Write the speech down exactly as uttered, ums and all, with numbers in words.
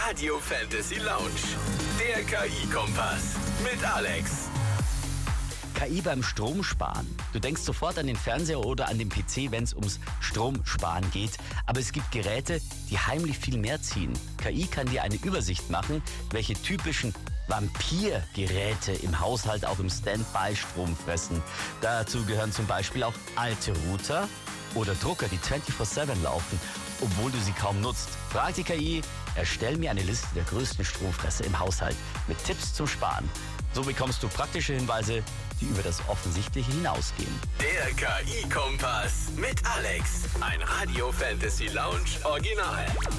Radio Fantasy Lounge. Der K I-Kompass mit Alex. K I beim Stromsparen. Du denkst sofort an den Fernseher oder an den P C, wenn es ums Stromsparen geht. Aber es gibt Geräte, die heimlich viel mehr ziehen. K I kann dir eine Übersicht machen, welche typischen Vampirgeräte im Haushalt auch im Standby-Strom fressen. Dazu gehören zum Beispiel auch alte Router oder Drucker, die vierundzwanzig sieben laufen, obwohl du sie kaum nutzt. Frag die K I, erstell mir eine Liste der größten Stromfresser im Haushalt mit Tipps zum Sparen. So bekommst du praktische Hinweise, die über das Offensichtliche hinausgehen. Der K I-Kompass mit Alex. Ein Radio Fantasy Lounge Original.